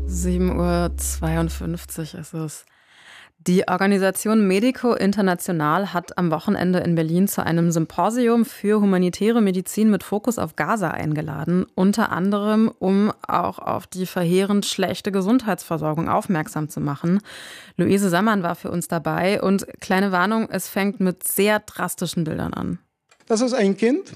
7:52 Uhr ist es. Die Organisation Medico International hat am Wochenende in Berlin zu einem Symposium für humanitäre Medizin mit Fokus auf Gaza eingeladen, unter anderem, um auch auf die verheerend schlechte Gesundheitsversorgung aufmerksam zu machen. Luise Sammann war für uns dabei und kleine Warnung, es fängt mit sehr drastischen Bildern an. Das ist ein Kind,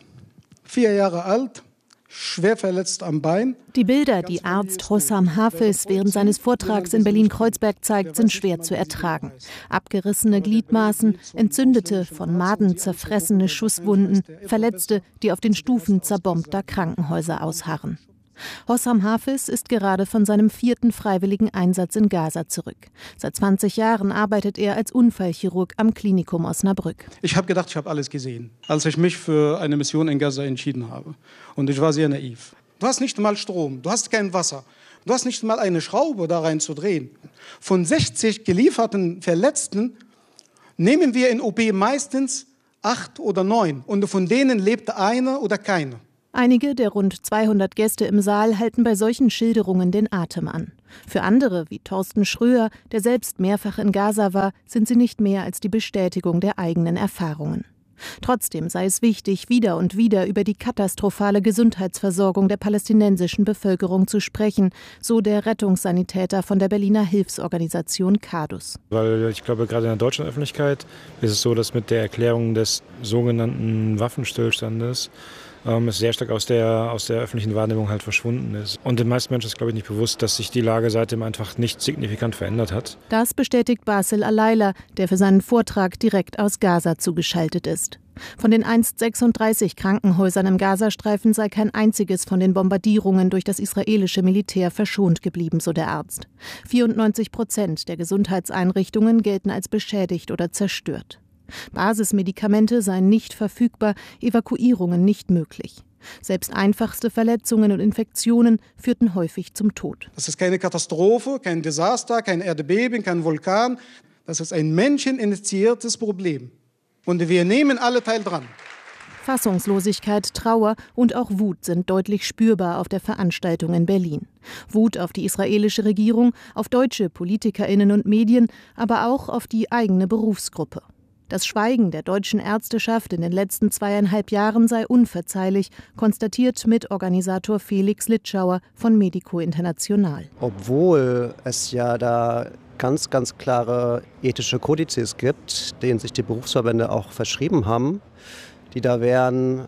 4 Jahre alt, schwer verletzt am Bein. Die Bilder, die Arzt Hossam Hafiz während seines Vortrags in Berlin-Kreuzberg zeigt, sind schwer zu ertragen. Abgerissene Gliedmaßen, entzündete, von Maden zerfressene Schusswunden, Verletzte, die auf den Stufen zerbombter Krankenhäuser ausharren. Hossam Hafiz ist gerade von seinem 4. freiwilligen Einsatz in Gaza zurück. Seit 20 Jahren arbeitet er als Unfallchirurg am Klinikum Osnabrück. Ich habe gedacht, ich habe alles gesehen, als ich mich für eine Mission in Gaza entschieden habe. Und ich war sehr naiv. Du hast nicht mal Strom, du hast kein Wasser, du hast nicht mal eine Schraube da rein zu drehen. Von 60 gelieferten Verletzten nehmen wir in OP meistens 8 oder 9. Und von denen lebt einer oder keiner. Einige der rund 200 Gäste im Saal halten bei solchen Schilderungen den Atem an. Für andere, wie Thorsten Schröer, der selbst mehrfach in Gaza war, sind sie nicht mehr als die Bestätigung der eigenen Erfahrungen. Trotzdem sei es wichtig, wieder und wieder über die katastrophale Gesundheitsversorgung der palästinensischen Bevölkerung zu sprechen, so der Rettungssanitäter von der Berliner Hilfsorganisation CADUS. Weil ich glaube, gerade in der deutschen Öffentlichkeit ist es so, dass mit der Erklärung des sogenannten Waffenstillstandes es sehr stark aus der öffentlichen Wahrnehmung halt verschwunden ist. Und den meisten Menschen ist, glaube ich, nicht bewusst, dass sich die Lage seitdem einfach nicht signifikant verändert hat. Das bestätigt Basil Alayla, der für seinen Vortrag direkt aus Gaza zugeschaltet ist. Von den einst 36 Krankenhäusern im Gazastreifen sei kein einziges von den Bombardierungen durch das israelische Militär verschont geblieben, so der Arzt. 94% der Gesundheitseinrichtungen gelten als beschädigt oder zerstört. Basismedikamente seien nicht verfügbar, Evakuierungen nicht möglich. Selbst einfachste Verletzungen und Infektionen führten häufig zum Tod. Das ist keine Katastrophe, kein Desaster, kein Erdbeben, kein Vulkan. Das ist ein menscheninitiiertes Problem. Und wir nehmen alle teil dran. Fassungslosigkeit, Trauer und auch Wut sind deutlich spürbar auf der Veranstaltung in Berlin. Wut auf die israelische Regierung, auf deutsche PolitikerInnen und Medien, aber auch auf die eigene Berufsgruppe. Das Schweigen der deutschen Ärzteschaft in den letzten 2,5 Jahren sei unverzeihlich, konstatiert Mitorganisator Felix Litschauer von Medico International. Obwohl es ja da ganz, ganz klare ethische Kodizes gibt, denen sich die Berufsverbände auch verschrieben haben, die da wären,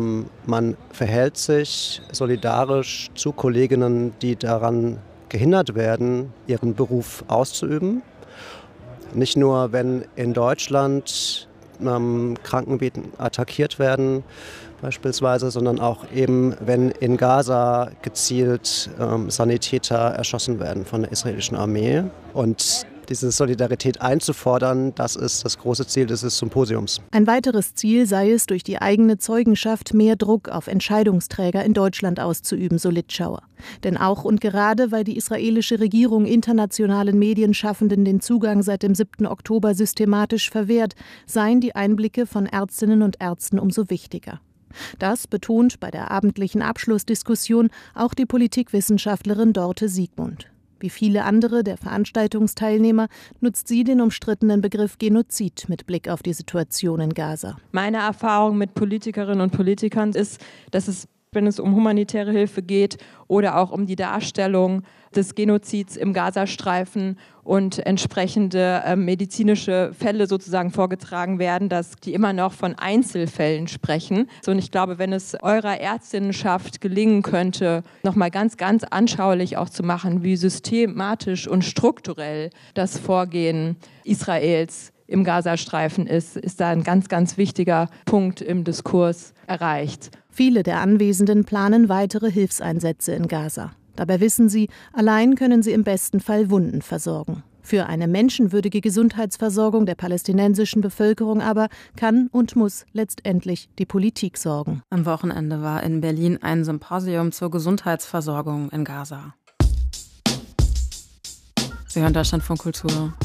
man verhält sich solidarisch zu Kolleginnen, die daran gehindert werden, ihren Beruf auszuüben. Nicht nur, wenn in Deutschland Krankenbetten attackiert werden beispielsweise, sondern auch eben, wenn in Gaza gezielt Sanitäter erschossen werden von der israelischen Armee. Und diese Solidarität einzufordern, das ist das große Ziel dieses Symposiums. Ein weiteres Ziel sei es, durch die eigene Zeugenschaft mehr Druck auf Entscheidungsträger in Deutschland auszuüben, so Litschauer. Denn auch und gerade, weil die israelische Regierung internationalen Medienschaffenden den Zugang seit dem 7. Oktober systematisch verwehrt, seien die Einblicke von Ärztinnen und Ärzten umso wichtiger. Das betont bei der abendlichen Abschlussdiskussion auch die Politikwissenschaftlerin Dorte Siegmund. Wie viele andere der Veranstaltungsteilnehmer nutzt sie den umstrittenen Begriff Genozid mit Blick auf die Situation in Gaza. Meine Erfahrung mit Politikerinnen und Politikern ist, dass es, wenn es um humanitäre Hilfe geht oder auch um die Darstellung des Genozids im Gazastreifen und entsprechende medizinische Fälle sozusagen vorgetragen werden, dass die immer noch von Einzelfällen sprechen. Und ich glaube, wenn es eurer Ärztinnenschaft gelingen könnte, nochmal ganz, ganz anschaulich auch zu machen, wie systematisch und strukturell das Vorgehen Israels im Gazastreifen ist da ein ganz, ganz wichtiger Punkt im Diskurs erreicht. Viele der Anwesenden planen weitere Hilfseinsätze in Gaza. Dabei wissen sie, allein können sie im besten Fall Wunden versorgen. Für eine menschenwürdige Gesundheitsversorgung der palästinensischen Bevölkerung aber kann und muss letztendlich die Politik sorgen. Am Wochenende war in Berlin ein Symposium zur Gesundheitsversorgung in Gaza. Sie hören Deutschlandfunk Kultur.